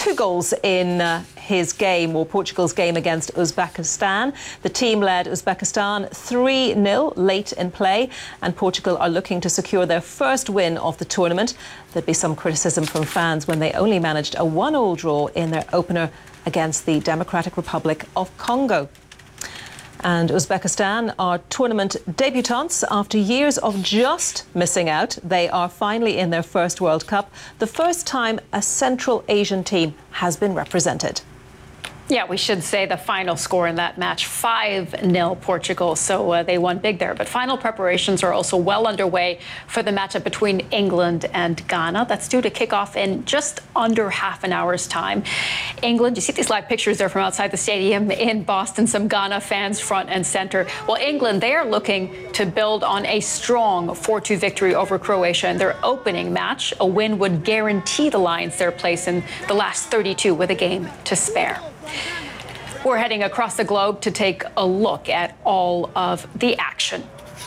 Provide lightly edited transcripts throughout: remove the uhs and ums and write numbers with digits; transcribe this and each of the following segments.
two goals in his game, or Portugal's game against Uzbekistan. The team led Uzbekistan 3-0 late in play, and Portugal are looking to secure their first win of the tournament. There'd be some criticism from fans when they only managed a 1-1 draw in their opener against the Democratic Republic of Congo. And Uzbekistan are tournament debutants. After years of just missing out, they are finally in their first World Cup, the first time a Central Asian team has been represented. Yeah, we should say the final score in that match, 5-0 Portugal. So they won big there. But final preparations are also well underway for the matchup between England and Ghana. That's due to kick off in just under half an hour's time. England, you see these live pictures there from outside the stadium in Boston, some Ghana fans front and center. Well, England, they are looking to build on a strong 4-2 victory over Croatia in their opening match. A win would guarantee the Lions their place in the last 32 with a game to spare. We're heading across the globe to take a look at all of the action.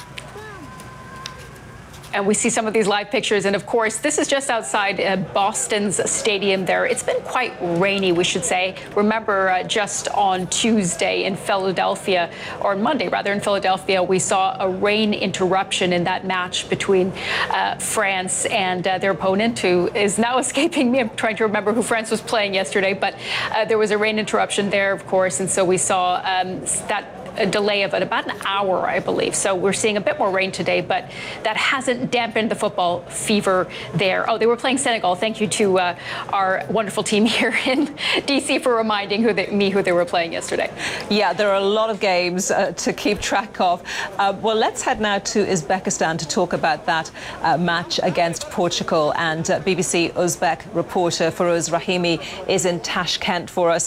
And we see some of these live pictures. And of course, this is just outside Boston's stadium there. It's been quite rainy, we should say. Remember, just on Tuesday in Philadelphia, or Monday rather, in Philadelphia, we saw a rain interruption in that match between France and their opponent, who is now escaping me. I'm trying to remember who France was playing yesterday. But there was a rain interruption there, of course. And so we saw a delay of about an hour, I believe. So we're seeing a bit more rain today, but that hasn't dampened the football fever there. Oh, they were playing Senegal. Thank you to our wonderful team here in DC for reminding me who they were playing yesterday. Yeah, there are a lot of games to keep track of. Well, let's head now to Uzbekistan to talk about that match against Portugal. And BBC Uzbek reporter Feroz Rahimi is in Tashkent for us.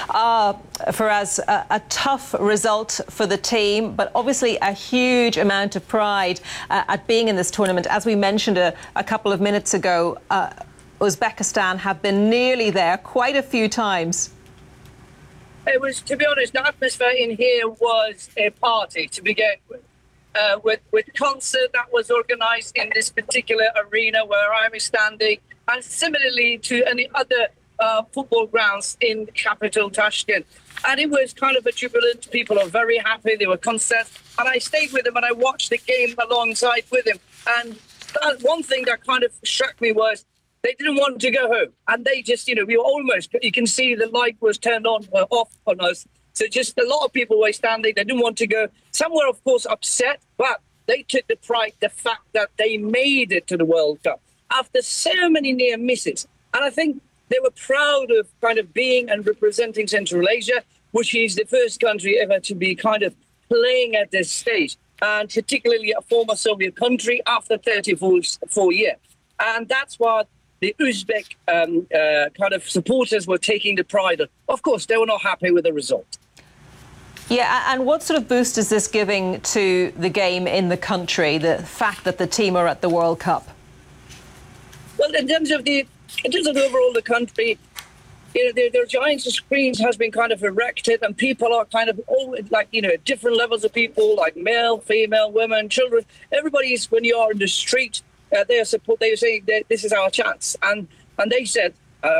Feroz, a tough result for the team, but obviously a huge amount of pride at being in this tournament. As we mentioned a couple of minutes ago, Uzbekistan have been nearly there quite a few times. It was, to be honest, the atmosphere in here was a party to begin with concert that was organised in this particular arena where I'm standing, and similarly to any other football grounds in the capital, Tashkent. And it was kind of a jubilant. People are very happy. There were concerts. And I stayed with them and I watched the game alongside with him. And one thing that kind of struck me was they didn't want to go home. And they just, we were almost, you can see the light was turned on, off on us. So just a lot of people were standing. They didn't want to go. Some were, of course, upset, but they took the pride, the fact that they made it to the World Cup after so many near misses. And I think they were proud of kind of being and representing Central Asia, which is the first country ever to be kind of playing at this stage, and particularly a former Soviet country after 34 years. And that's what the Uzbek kind of supporters were taking the pride of. Of course, they were not happy with the result. Yeah, and what sort of boost is this giving to the game in the country, the fact that the team are at the World Cup? Well, in terms of overall the country, their giant screens has been kind of erected, and people are kind of all like, different levels of people, like male, female, women, children. Everybody's, when you are in the street, they are saying that this is our chance. And they said,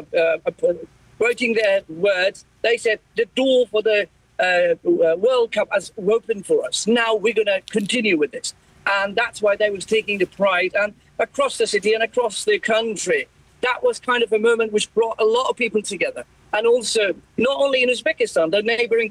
quoting their words, they said the door for the World Cup has opened for us. Now we're going to continue with this. And that's why they was taking the pride. And across the city and across the country, that was kind of a moment which brought a lot of people together. And also, not only in Uzbekistan, the neighboring